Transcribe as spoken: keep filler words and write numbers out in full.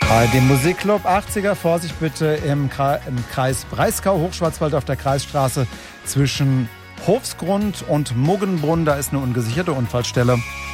Dem Musikclub achtziger, Vorsicht bitte im, im Kreis Breisgau, Hochschwarzwald auf der Kreisstraße zwischen Hofsgrund und Muggenbrunn. Da ist eine ungesicherte Unfallstelle.